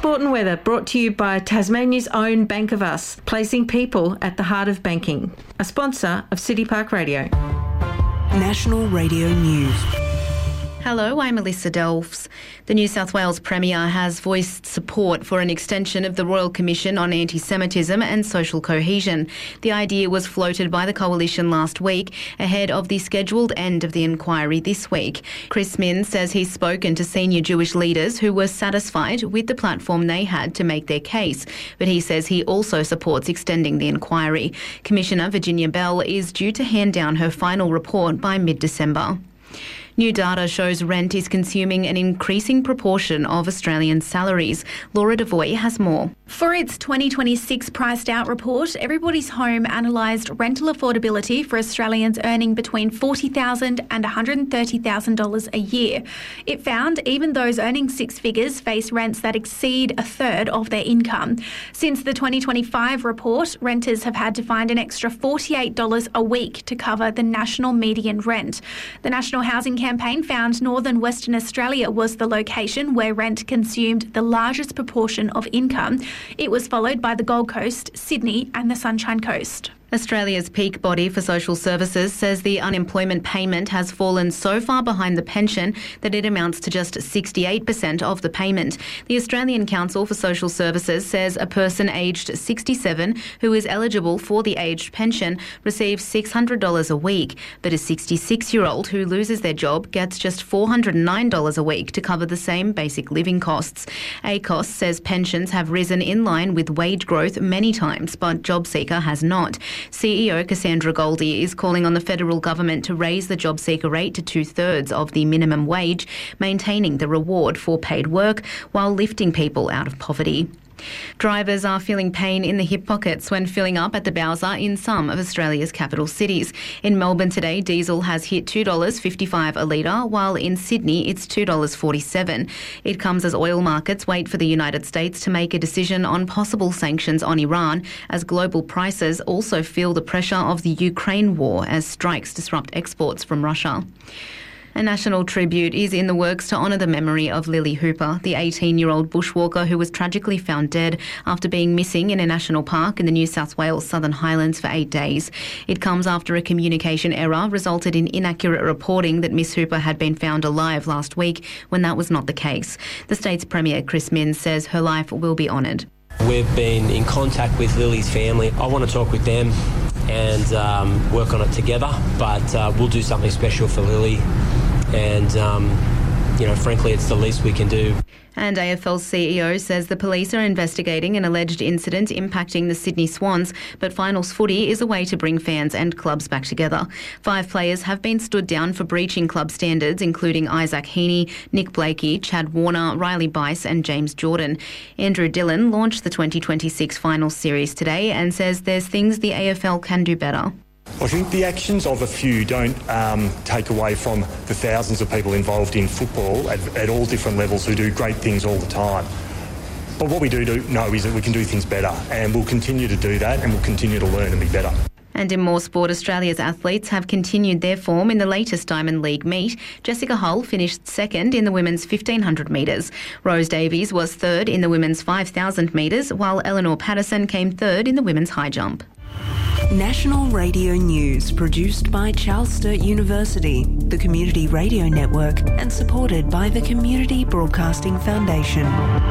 Sport and Weather brought to you by Tasmania's own Bank of Us, placing people at the heart of banking. A sponsor of City Park Radio. National Radio News. Hello, I'm Melissa Delfs. The New South Wales Premier has voiced support for an extension of the Royal Commission on Anti-Semitism and Social Cohesion. The idea was floated by the Coalition last week ahead of the scheduled end of the inquiry this week. Chris Minns says he's spoken to senior Jewish leaders who were satisfied with the platform they had to make their case, but he says he also supports extending the inquiry. Commissioner Virginia Bell is due to hand down her final report by mid-December. New data shows rent is consuming an increasing proportion of Australian salaries. Laura Devoy has more. For its 2026 Priced Out report, Everybody's Home analysed rental affordability for Australians earning between $40,000 and $130,000 a year. It found even those earning six figures face rents that exceed a third of their income. Since the 2025 report, renters have had to find an extra $48 a week to cover the national median rent. The National Housing Campaign found northern Western Australia was the location where rent consumed the largest proportion of income. It was followed by the Gold Coast, Sydney and the Sunshine Coast. Australia's peak body for social services says the unemployment payment has fallen so far behind the pension that it amounts to just 68% of the payment. The Australian Council for Social Services says a person aged 67 who is eligible for the aged pension receives $600 a week, but a 66-year-old who loses their job gets just $409 a week to cover the same basic living costs. ACOS says pensions have risen in line with wage growth many times, but JobSeeker has not. CEO Cassandra Goldie is calling on the federal government to raise the job seeker rate to 2/3 of the minimum wage, maintaining the reward for paid work while lifting people out of poverty. Drivers are feeling pain in the hip pockets when filling up at the Bowser in some of Australia's capital cities. In Melbourne today, diesel has hit $2.55 a litre, while in Sydney it's $2.47. It comes as oil markets wait for the United States to make a decision on possible sanctions on Iran, as global prices also feel the pressure of the Ukraine war as strikes disrupt exports from Russia. A national tribute is in the works to honour the memory of Lily Hooper, the 18-year-old bushwalker who was tragically found dead after being missing in a national park in the New South Wales Southern Highlands for 8 days. It comes after a communication error resulted in inaccurate reporting that Miss Hooper had been found alive last week when that was not the case. The state's Premier, Chris Minns, says her life will be honoured. We've been in contact with Lily's family. I want to talk with them and work on it together, but we'll do something special for Lily. And, frankly, it's the least we can do. And AFL's CEO says the police are investigating an alleged incident impacting the Sydney Swans, but finals footy is a way to bring fans and clubs back together. 5 players have been stood down for breaching club standards, including Isaac Heaney, Nick Blakey, Chad Warner, Riley Bice and James Jordan. Andrew Dillon launched the 2026 finals series today and says there's things the AFL can do better. I think the actions of a few don't take away from the thousands of people involved in football at all different levels who do great things all the time. But what we do know is that we can do things better, and we'll continue to do that, and we'll continue to learn and be better. And in more sport, Australia's athletes have continued their form in the latest Diamond League meet. Jessica Hull finished second in the women's 1,500 metres. Rose Davies was third in the women's 5,000 metres, while Eleanor Patterson came third in the women's high jump. National Radio News, produced by Charles Sturt University, the Community Radio Network, and supported by the Community Broadcasting Foundation.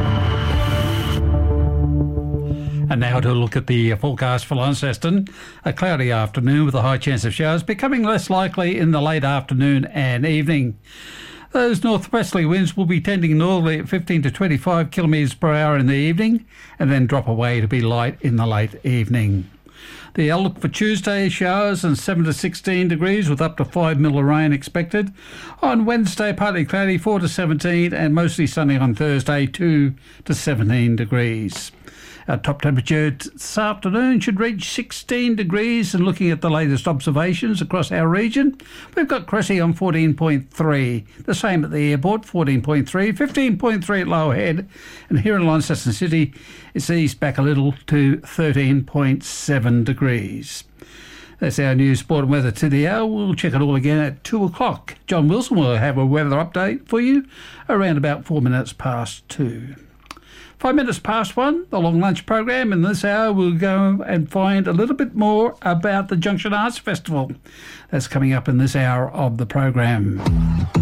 And now to look at the forecast for Launceston. A cloudy afternoon with a high chance of showers, becoming less likely in the late afternoon and evening. Those northwesterly winds will be tending northerly at 15 to 25 kilometres per hour in the evening and then drop away to be light in the late evening. The outlook for Tuesday, showers and 7 to 16 degrees with up to 5 mil of rain expected. On Wednesday, partly cloudy, 4 to 17, and mostly sunny on Thursday, 2 to 17 degrees. Our top temperature this afternoon should reach 16 degrees, and looking at the latest observations across our region, we've got Cressy on 14.3, the same at the airport, 14.3, 15.3 at Lower Head, and here in Launceston City, it's eased back a little to 13.7 degrees. That's our news, sport and weather to the hour. We'll check it all again at 2 o'clock. John Wilson will have a weather update for you around about 4 minutes past 2. 5 minutes past 1, the long lunch program. In this hour, we'll go and find a little bit more about the Junction Arts Festival. That's coming up in this hour of the program.